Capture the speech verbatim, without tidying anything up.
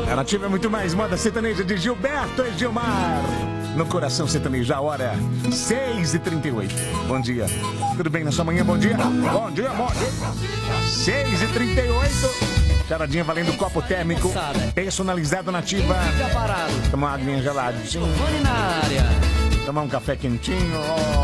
A Nativa é muito mais moda sertaneja de Gilberto e Gilmar. No coração sertanejo, a hora seis e trinta e oito. Bom dia. Tudo bem na sua manhã? Bom dia. Bom dia, bom dia. seis e trinta e oito. Charadinha valendo copo térmico. Personalizado Nativa. Tomar uma aguinha geladinha. Giovanni na área. Tomar um café quentinho.